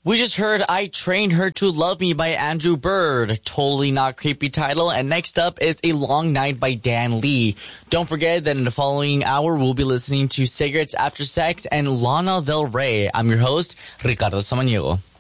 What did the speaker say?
We just heard I Trained Her to Love Me by Andrew Bird. Totally not creepy title. And next up is A Long Night by Dan Lee. Don't forget that in the following hour, we'll be listening to Cigarettes After Sex and Lana Del Rey. I'm your host, Ricardo Samaniego.